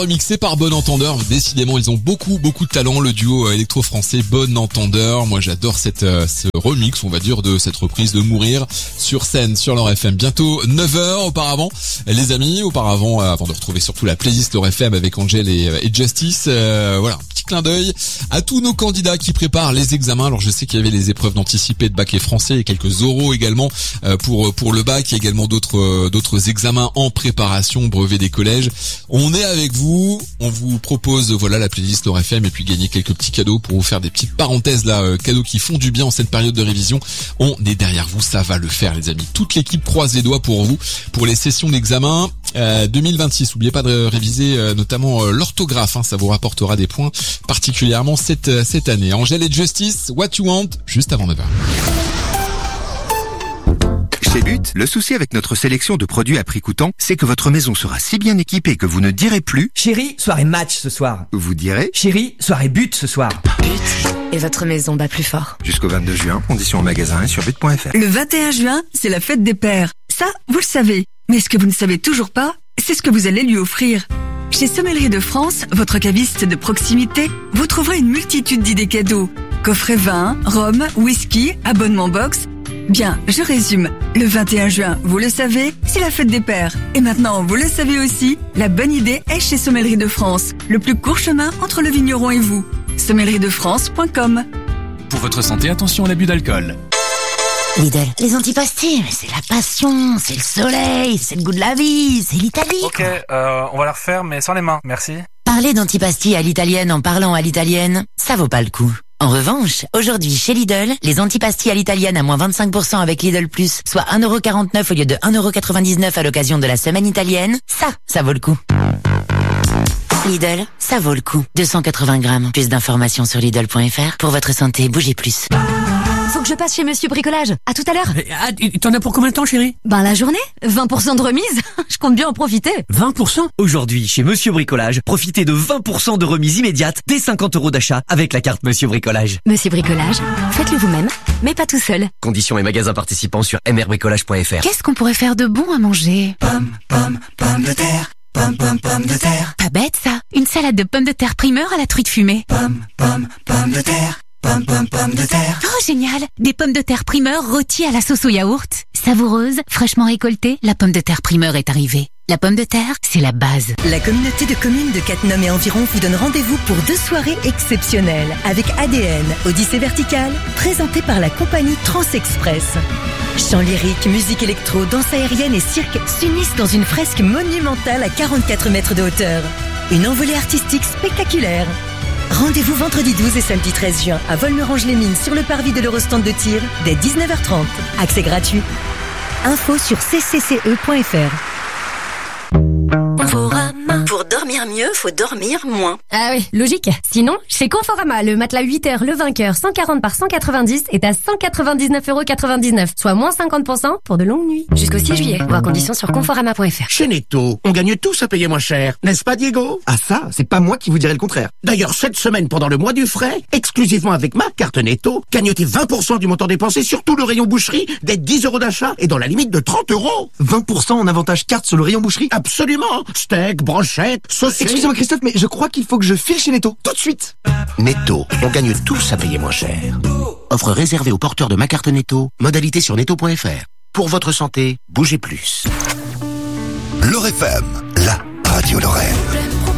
Remixé par Bon Entendeur, décidément ils ont beaucoup de talent, le duo électro-français Bon Entendeur. Moi j'adore ce remix, on va dire, de cette reprise de Mourir sur scène sur leur FM. Bientôt 9h auparavant, les amis, avant de retrouver surtout la playlist leur FM avec Angel et Justice. Voilà, un petit clin d'œil à tous nos candidats qui préparent les examens. Alors je sais qu'il y avait les épreuves d'anticipé de bac et français et quelques oraux également pour le bac. Il y a également d'autres examens en préparation, brevet des collèges. On est avec vous. On vous propose la playlist Nord FM et puis gagner quelques petits cadeaux pour vous faire des petites parenthèses là, cadeaux qui font du bien en cette période de révision. On est derrière vous, ça va le faire les amis. Toute l'équipe croise les doigts pour vous, pour les sessions d'examen 2026. N'oubliez pas de réviser notamment l'orthographe, ça vous rapportera des points particulièrement cette année. Angel et Justice, What You Want, juste avant 9h. Chez But, le souci avec notre sélection de produits à prix coûtant, c'est que votre maison sera si bien équipée que vous ne direz plus « Chérie, soirée match ce soir ». Vous direz « Chérie, soirée but ce soir ». But. Et votre maison bat plus fort. Jusqu'au 22 juin, conditions en magasin et sur but.fr. Le 21 juin, c'est la fête des pères. Ça, vous le savez. Mais ce que vous ne savez toujours pas, c'est ce que vous allez lui offrir. Chez Sommellerie de France, votre caviste de proximité, vous trouverez une multitude d'idées cadeaux. Coffret vin, rhum, whisky, abonnement box. Bien, je résume. Le 21 juin, vous le savez, c'est la fête des pères. Et maintenant, vous le savez aussi, la bonne idée est chez Sommellerie de France. Le plus court chemin entre le vigneron et vous. sommelleriedefrance.com. Pour votre santé, attention à l'abus d'alcool. Lidl, les antipastilles, c'est la passion, c'est le soleil, c'est le goût de la vie, c'est l'Italie. Ok, on va la refaire, mais sans les mains, merci. Parler d'antipastilles à l'italienne en parlant à l'italienne, ça vaut pas le coup. En revanche, aujourd'hui chez Lidl, les antipastilles à l'italienne à moins 25% avec Lidl Plus, soit 1,49€ au lieu de 1,99€ à l'occasion de la semaine italienne, ça vaut le coup. Lidl, ça vaut le coup. 280 grammes. Plus d'informations sur Lidl.fr. Pour votre santé, bougez plus. Faut que je passe chez Monsieur Bricolage. À tout à l'heure. T'en as pour combien de temps, chérie? La journée. 20% de remise. Je compte bien en profiter. 20%? Aujourd'hui, chez Monsieur Bricolage, profitez de 20% de remise immédiate dès 50€ d'achat avec la carte Monsieur Bricolage. Monsieur Bricolage, faites-le vous-même, mais pas tout seul. Conditions et magasins participants sur mrbricolage.fr. Qu'est-ce qu'on pourrait faire de bon à manger? Pomme de terre. Pomme de terre. Pas bête ça. Une salade de pommes de terre primeur à la truite fumée. Pomme de terre. Pomme de terre. Oh génial. Des pommes de terre primeur rôties à la sauce au yaourt. Savoureuse, fraîchement récoltée, la pomme de terre primeur est arrivée. La pomme de terre, c'est la base. La communauté de communes de Cattenom et environ vous donne rendez-vous pour 2 soirées exceptionnelles avec ADN, Odyssée Verticale, présentée par la compagnie Transexpress. Chants lyriques, musique électro, danse aérienne et cirque s'unissent dans une fresque monumentale à 44 mètres de hauteur. Une envolée artistique spectaculaire. Rendez-vous vendredi 12 et samedi 13 juin à Volmerange-les-Mines sur le parvis de l'Eurostand de tir dès 19h30. Accès gratuit. Info sur ccce.fr. Pour dormir mieux, faut dormir moins. Ah oui, logique. Sinon, chez Conforama, le matelas 8h, le vainqueur 140 par 190 est à 199,99€, soit moins 50% pour de longues nuits. Jusqu'au 6 juillet. Voir conditions sur conforama.fr. Chez Netto, on gagne tous à payer moins cher. N'est-ce pas, Diego? Ah ça, c'est pas moi qui vous dirais le contraire. D'ailleurs, cette semaine, pendant le mois du frais, exclusivement avec ma carte Netto, gagnez 20% du montant dépensé sur tout le rayon boucherie dès 10€ d'achat et dans la limite de 30€. 20% en avantage carte sur le rayon boucherie? Absolument. Steak, brochette, saucisse. Excusez-moi Christophe, mais je crois qu'il faut que je file chez Netto, tout de suite. Netto, on gagne tous à payer moins cher. Offre réservée aux porteurs de ma carte Netto, modalité sur netto.fr. Pour votre santé, bougez plus. L'Or FM, la radio Lorraine.